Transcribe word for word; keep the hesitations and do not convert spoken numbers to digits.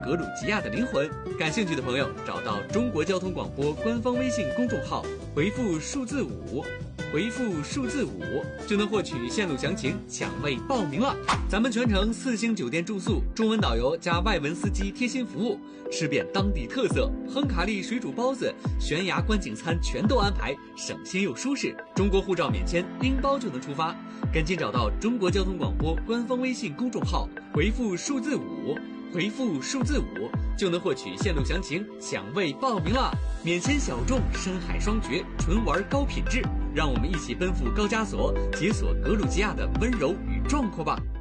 格鲁吉亚的灵魂。感兴趣的朋友找到中国交通广播官方微信公众号，回复数字五，回复数字五就能获取线路详情，抢位报名了。咱们全程四星酒店住宿，中文导游加外文司机贴心服务，吃遍当地特色，亨卡利水煮包子、悬崖观景餐全都安排，省心又舒适。中国护照免签，拎包就能出发。赶紧找到中国交通广播官方微信公众号，回复数字五，回复数字五就能获取线路详情，抢位报名了。免签小众，深海双绝，纯玩高品质，让我们一起奔赴高加索，解锁格鲁吉亚的温柔与壮阔吧。